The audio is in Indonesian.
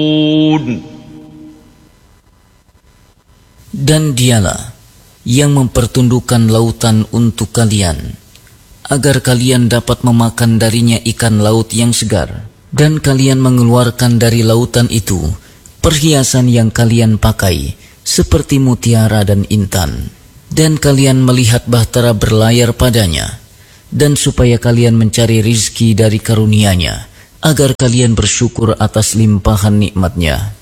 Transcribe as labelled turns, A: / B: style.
A: Dan dialah yang mempertundukkan lautan untuk kalian, agar kalian dapat memakan darinya ikan laut yang segar, dan kalian mengeluarkan dari lautan itu perhiasan yang kalian pakai, seperti mutiara dan intan, dan kalian melihat bahtera berlayar padanya, dan supaya kalian mencari rizki dari karunia-Nya, agar kalian bersyukur atas limpahan nikmat-Nya.